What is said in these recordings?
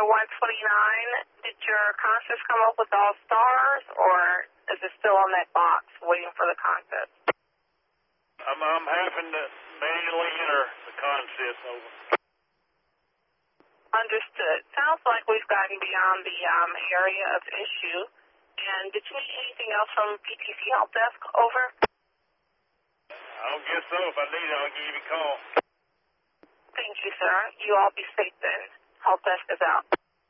129, did your contest come up with all stars, or is it still on that box waiting for the contest? I'm having to manually enter the contest over. Understood. Sounds like we've gotten beyond the area of issue. And did you need anything else from PTC Help Desk? Over. I don't guess so. If I need it, I'll give you a call. Thank you, sir. You all be safe then. Help Desk is out.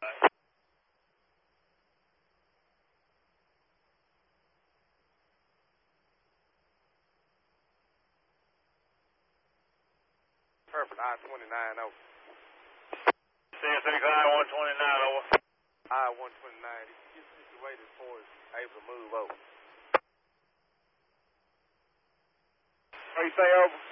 Perfect. I-29 over. CSX I-129 over. I-129. Get situated as far as able to move over. What do you say, over?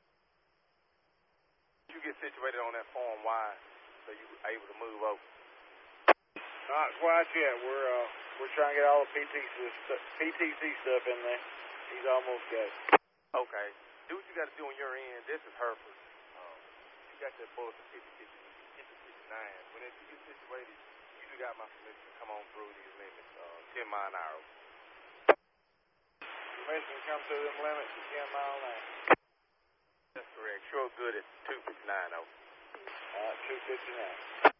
You get situated on that Form Y so you able to move over. Not quite yet. We're trying to get all the PTC stuff in there. He's almost got it. Okay. Do what you got to do on your end. This is Hereford. You got that bulletin 50-59. When you get situated, you do got my permission to come on through these limits, 10 mile an hour. Permission to come through them limits at 10 mile an hour. That's correct. Sure good at 259 over. 259.